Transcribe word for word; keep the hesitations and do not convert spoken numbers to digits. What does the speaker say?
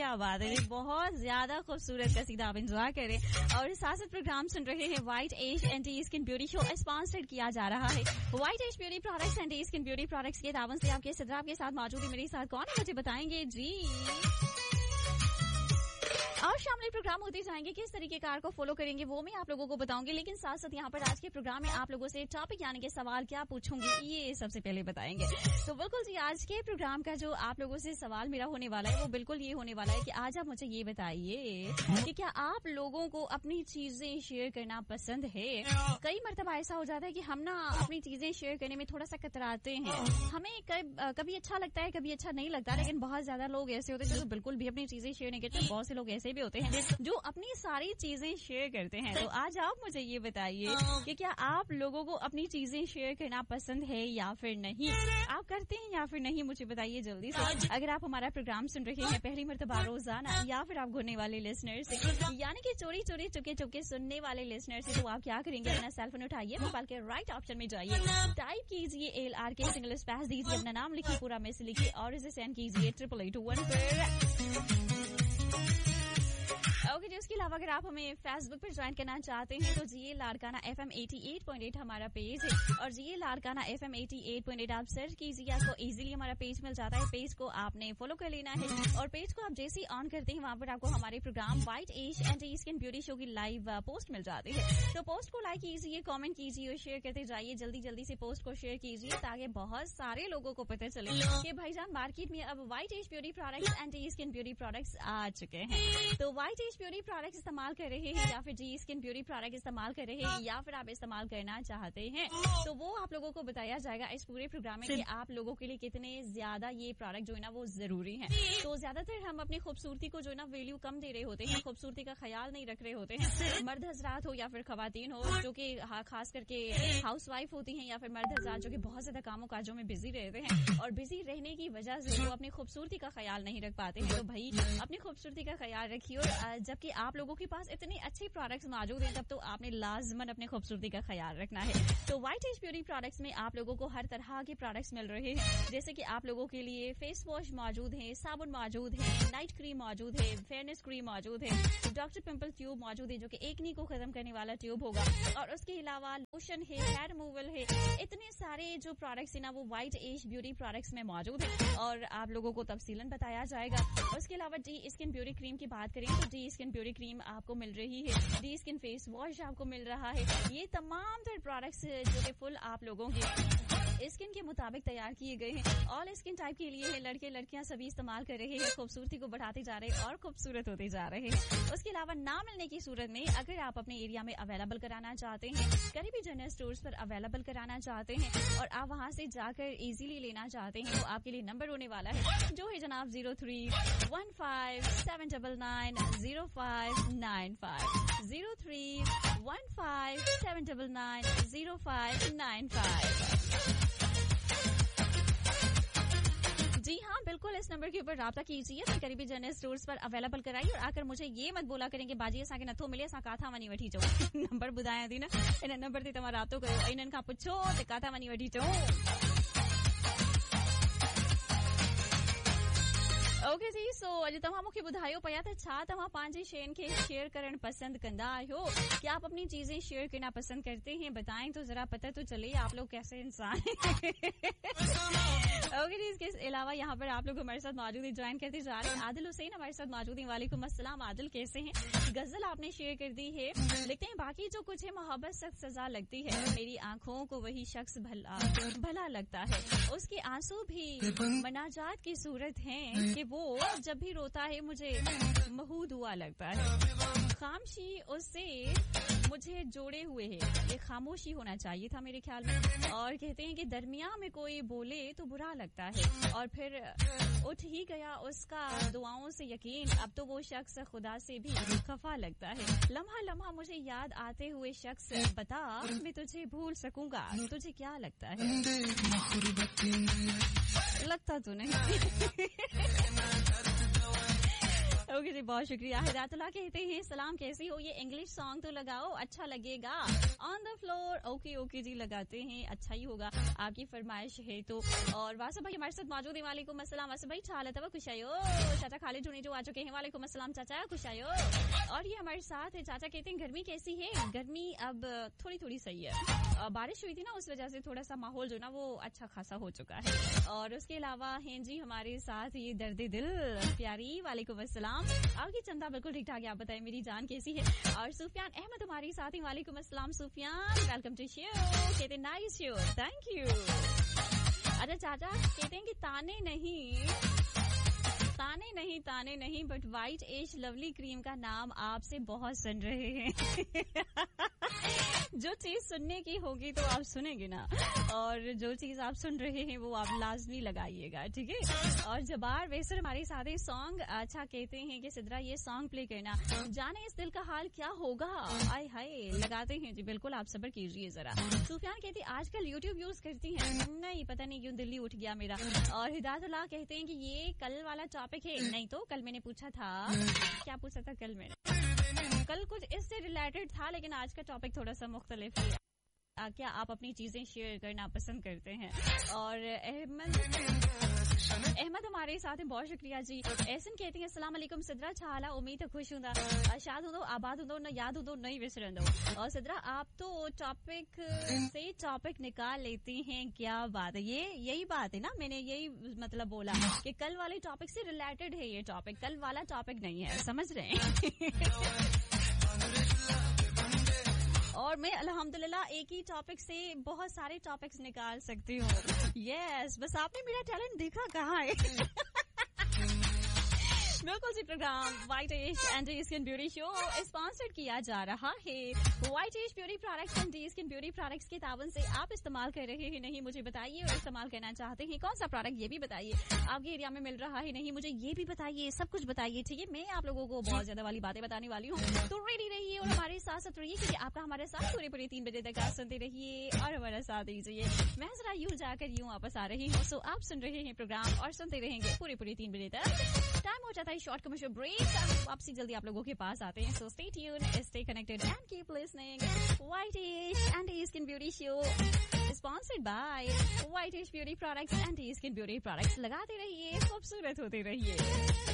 क्या बात है, बहुत ज्यादा खूबसूरत कसीदा आप एंजॉय करें। और साथ साथ प्रोग्राम सुन रहे हैं white as anti skin beauty show sponsored किया जा रहा है white as beauty products anti skin beauty products के दावन से। आपके सिद्रा आपके साथ मौजूद है, मेरे साथ कौन है मुझे बताएंगे जी। और शामिल प्रोग्राम होते जाएंगे, किस तरीके कार को फॉलो करेंगे वो मैं आप लोगों को बताऊंगी, लेकिन साथ साथ यहाँ पर आज के प्रोग्राम में आप लोगों से टॉपिक यानी कि सवाल क्या पूछूंगी ये सबसे पहले बताएंगे। तो बिल्कुल जी, आज के प्रोग्राम का जो आप लोगों से सवाल मेरा होने वाला है वो बिल्कुल ये होने वाला है कि आज आप मुझे ये बताइए कि क्या आप लोगों को अपनी चीजें शेयर करना पसंद है। कई मरतबा ऐसा हो जाता है कि हम ना अपनी चीजें शेयर करने में थोड़ा सा कतराते हैं, हमें कभी अच्छा लगता है कभी अच्छा नहीं लगता, लेकिन बहुत ज्यादा लोग ऐसे होते हैं जो बिल्कुल भी अपनी चीजें शेयर नहीं करते। बहुत से लोग ऐसे भी होते हैं जो अपनी सारी चीजें शेयर करते हैं। तो आज आप मुझे ये बताइए कि क्या आप लोगों को अपनी चीजें शेयर करना पसंद है या फिर नहीं, आप करते हैं या फिर नहीं, मुझे बताइए जल्दी से। अगर आप हमारा प्रोग्राम सुन रहे हैं पहली मर्तबा रोजाना या फिर आप घुरने वाले लिसनर से यानी कि चोरी चोरी चुके चुके सुनने वाले लिसनर से, तो आप क्या करेंगे, अपना सेलफोन उठाइए, मोबाइल के राइट ऑप्शन में जाइए, टाइप कीजिए एल आर के सिंगल स्पेस दीजिए, अपना नाम लिखिए, पूरा मैसेज लिखिए और इसे सेंड कीजिए ट्रिपल एट वन पर। ओके जी, उसके अलावा अगर आप हमें फेसबुक पर ज्वाइन करना चाहते हैं तो जी लाड़काना एफ एम अठासी पॉइंट आठ हमारा पेज है और जी लाड़काना एफ एम अठासी पॉइंट आठ आप सर्च कीजिए, आपको इजीली हमारा पेज मिल जाता है। पेज को आपने फॉलो कर लेना है और पेज को आप जैसे ही ऑन करते हैं वहां पर आपको हमारे programme white as anti skin beauty show की लाइव पोस्ट मिल जाती है। तो पोस्ट को लाइक कीजिए, कॉमेंट कीजिए और शेयर करते जाइए, जल्दी जल्दी से पोस्ट को शेयर कीजिए ताकि बहुत सारे लोगों को पता चले कि भाईजान मार्केट में अब white as beauty products anti skin beauty products आ चुके हैं। तो व्हाइट एज ब्यूटी प्रोडक्ट्स इस्तेमाल कर रहे हैं या फिर जी स्किन ब्यूटी प्रोडक्ट इस्तेमाल कर रहे हैं या फिर आप इस्तेमाल करना चाहते हैं, तो वो आप लोगों को बताया जाएगा इस पूरे प्रोग्राम में कि आप लोगों के लिए कितने ज्यादा ये प्रोडक्ट जो है ना वो जरूरी है। तो ज्यादातर हम अपनी खूबसूरती को जो है ना वैल्यू कम दे रहे होते हैं, खूबसूरती का ख्याल नहीं रख रहे होते हैं। मर्द हजरात हो या फिर खवातीन हो जो कि खास करके हाउस वाइफ होती हैं या फिर मर्द हजरात जो कि बहुत ज्यादा कामों काजों में बिजी रहते हैं और बिजी रहने की वजह से वो अपनी खूबसूरती का ख्याल नहीं रख पाते हैं। तो भाई अपनी खूबसूरती का ख्याल रखिए और जबकि आप लोगों के पास इतने अच्छे प्रोडक्ट्स मौजूद हैं तब तो आपने लाजमन अपने खूबसूरती का ख्याल रखना है। तो व्हाइट एज ब्यूटी प्रोडक्ट्स में आप लोगों को हर तरह के प्रोडक्ट्स मिल रहे हैं, जैसे कि आप लोगों के लिए फेस वॉश मौजूद है, साबुन मौजूद है, नाइट क्रीम मौजूद है, फेयरनेस क्रीम मौजूद है, डॉक्टर पिंपल ट्यूब मौजूद है जो कि एक्ने को खत्म करने वाला ट्यूब होगा और उसके अलावा लोशन है, हेयर रिमूवल है। इतने सारे जो प्रोडक्ट्स है ना वो व्हाइट एज ब्यूटी प्रोडक्ट्स में मौजूद है और आप लोगों को तफसीलन बताया जाएगा। उसके अलावा डी स्किन ब्यूटी क्रीम की बात करें तो डी स्किन ब्यूटी क्रीम आपको मिल रही है, डी स्किन फेस वॉश आपको मिल रहा है। ये तमाम तरह प्रोडक्ट्स जो कि फुल आप लोगों के स्किन के मुताबिक तैयार किए गए हैं, ऑल स्किन टाइप के लिए है, लड़के लड़कियां सभी इस्तेमाल कर रहे हैं, खूबसूरती को बढ़ाते जा रहे हैं और खूबसूरत होते जा रहे हैं। उसके अलावा ना मिलने की सूरत में अगर आप अपने एरिया में अवेलेबल कराना चाहते हैं, करीबी जनरल स्टोर्स पर अवेलेबल कराना चाहते हैं और आप वहां से जाकर इजीली लेना चाहते हैं, तो आपके लिए नंबर होने वाला है जो है जनाब zero three one five seven double nine zero five nine five zero three one five seven double nine zero five nine five. जी हाँ, बिल्कुल इस नंबर के ऊपर राब्ता कीजिए, तो करीबी जनरल स्टोर्स पर अवेलेबल कराइए और आकर मुझे ये मत बोला करेंगे बाजी असांखे नथो मिले असां काथा वञी वठी अचूं। नंबर ॿुधायां थी न, इन नंबर ते तव्हां राब्तो कयो, इन्हनि खां पुछो त काथा वञी वठी अचूं। ओके जी, सो अॼु तव्हां मूंखे ॿुधायो पिया त छा तव्हां पंहिंजी शयुनि खे शेयर करणु पसंद कंदा आहियो, क्या आप अपनी चीजें शेयर करना पसंद करते हैं, बताएं तो जरा पता तो चले आप लोग कैसे इंसान हैं। ओके जी, इसके अलावा यहाँ पर आप लोग हमारे साथ मौजूद है, ज्वाइन करते जा रहे हैं। आदिल हुसैन हमारे साथ मौजूद है, वालेकुम अस्सलाम। आदिल कैसे हैं? गजल आपने शेयर कर दी है, लिखते हैं बाकी जो कुछ है मोहब्बत सख्त सजा लगती है, मेरी आंखों को वही शख्स भला भला लगता है, उसके आंसू भी मनाजात की सूरत है कि वो जब भी रोता है मुझे महूद हुआ लगता है, खामोशी उससे मुझे जोड़े हुए है, ये खामोशी होना चाहिए था मेरे ख्याल में। और कहते हैं कि दरमियान में कोई बोले तो बुरा लगता है और फिर उठ ही गया उसका दुआओं से यकीन, अब तो वो शख्स खुदा से भी खफा लगता है, लम्हा लम्हा मुझे याद आते हुए शख्स, बता मैं तुझे भूल सकूंगा, तुझे क्या लगता है? लगता तो नहीं। ओके जी, चलिए बहुत शुक्रिया। हिदायतुल्लाह कहते हैं सलाम कैसी हो, ये इंग्लिश सॉन्ग तो लगाओ अच्छा लगेगा। On the floor okay okay जी लगाते हैं, अच्छा ही होगा आपकी फरमाइश है तो। और वासफ भाई हमारे साथ मौजूद है, वालेकुम अस्सलाम। वासफ भाई छाल तब खुश आयो। चाचा खालिद जुनी जो आ चुके हैं, वालेकुम अस्सलाम चाचा खुश आयो। और ये हमारे साथ है चाचा कहते हैं गर्मी कैसी है। गर्मी अब थोड़ी थोड़ी सही है, बारिश हुई थी ना उस वजह से थोड़ा सा माहौल जो ना वो अच्छा खासा हो चुका है। और उसके अलावा हैं जी हमारे साथ ये दर्द दिल प्यारी, वालेकुम अस्सलाम। आपकी चंदा बिल्कुल ठीक ठाक है, आप बताएं मेरी जान कैसी है। और सुफियान अहमद हमारे साथ ही, वालेकुम अस्सलाम सुफियान, वेलकम टू शो। कहते हैं नाइस शो, थैंक यू। अच्छा चाचा कहते हैं कि ताने नहीं ताने नहीं ताने नहीं but white as lovely cream का नाम आपसे बहुत सुन रहे हैं। जो चीज सुनने की होगी तो आप सुनेंगे ना, और जो चीज आप सुन रहे हैं वो आप लाजमी लगाइएगा, ठीक है। और जबार वेसर हमारे साथ सॉन्ग अच्छा कहते हैं कि सिद्रा ये सॉन्ग प्ले करना, जाने इस दिल का हाल क्या होगा, आय हाय लगाते हैं जी, बिल्कुल आप सब्र कीजिए जरा। सुफियान कहती आजकल यूट्यूब यूज करती हैं, नहीं पता नहीं क्यों दिल्ली उठ गया मेरा। और हिदायतुल्लाह कहते हैं कि ये कल वाला टॉपिक है, नहीं तो कल मैंने पूछा था, क्या पूछा था कल मैंने, कल कुछ इससे रिलेटेड था लेकिन आज का टॉपिक थोड़ा सा मुख्तलिफ है। आ, क्या आप अपनी चीजें शेयर करना पसंद करते हैं। और अहमद अहमद हमारे साथ हैं, बहुत शुक्रिया जी। एहसन कहती हैं अस्सलाम वालेकुम सिद्रा छाला, उम्मीद है खुश हूँ, शाद हूँ, आबाद हूँ, न याद हूँ, नहीं विसरन दो। और सिद्रा आप तो टॉपिक से टॉपिक निकाल लेती हैं, क्या बात है, ये यही बात है ना, मैंने यही मतलब बोला कि कल वाले टॉपिक से रिलेटेड है ये टॉपिक, कल वाला टॉपिक नहीं है, समझ रहे हैं। और मैं अल्हम्दुलिल्लाह एक ही टॉपिक से बहुत सारे टॉपिक्स निकाल सकती हूँ। यस, बस आपने मेरा टैलेंट देखा कहाँ है। बिल्कुल जी, programme white as and skin beauty show sponsored किया जा रहा है white as beauty products and skin beauty products के तावन से। आप इस्तेमाल कर रहे हैं नहीं मुझे बताइए, और इस्तेमाल करना चाहते हैं कौन सा प्रोडक्ट ये भी बताइए, आपके एरिया में मिल रहा है नहीं मुझे ये भी बताइए, सब कुछ बताइए, ठीक है। मैं आप लोगों को बहुत ज्यादा वाली बातें बताने वाली हूँ, तो रेडी रहिए और हमारे साथ साथ रहिए, क्योंकि आपका हमारे साथ पूरे पूरे तीन बजे तक आप सुनते रहिए और हमारा साथ दीजिए। मैं जरा यूं जाकर यूं वापस आ रही हूँ, सो आप सुन रहे हैं प्रोग्राम और सुनते रहेंगे पूरे पूरे तीन बजे तक। टाइम हो जाता है शॉर्ट कमर्शियल ब्रेक, वापसी जल्दी आप लोगों के पास आते हैं, so stay tuned, stay connected and keep listening. White as and skin beauty show sponsored by white as beauty products and skin beauty products. लगाते रहिए, खूबसूरत होते रहिए।